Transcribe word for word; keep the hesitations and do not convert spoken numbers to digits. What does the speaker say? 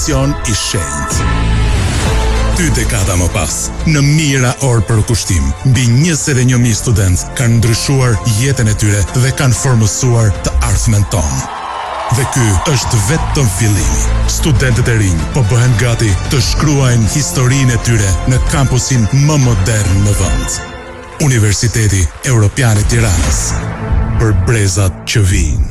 i shenjtë. Dy dekada më pas, në mijëra orë për kushtim, mbi njëzet e një mijë student kanë ndryshuar jetën e tyre dhe kanë formësuar të ardhmen tonë. Dhe ky është vetëm fillimi. Studentët e rinj po bëhen gati të shkruajnë historinë e tyre në kampusin më modern në vend. Universiteti Evropian i Tiranës. Për brezat që vijnë.